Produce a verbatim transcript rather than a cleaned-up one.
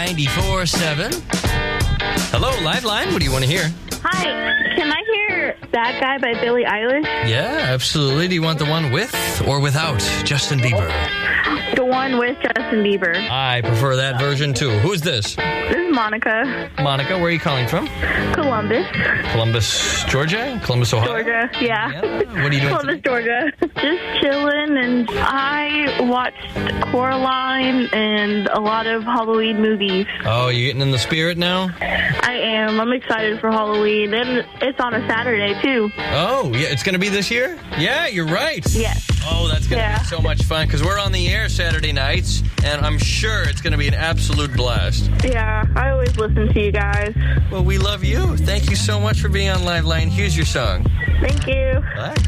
ninety-four point seven. Hello, Liveline. What do you want to hear? Hi, can I hear Bad Guy by Billie Eilish? Yeah, absolutely. Do you want the one with or without Justin Bieber? The one with Justin Bieber. I prefer that version, too. Who's this? This is Monica. Monica, where are you calling from? Columbus. Columbus, Georgia? Columbus, Ohio? Georgia, yeah. Yeah. What are you doing Columbus, today? Georgia. Just chilling, and I watched Coraline and a lot of Halloween movies. Oh, you getting in the spirit now? I am. I'm excited for Halloween, and it's on a Saturday, too. Oh, yeah, it's going to be this year? Yeah, you're right. Yes. Oh, that's going to Yeah. be so much fun because we're on the air Saturday nights, and I'm sure it's going to be an absolute blast. Yeah, I always listen to you guys. Well, we love you. Thank you so much for being on Liveline. Here's your song. Thank you. Bye.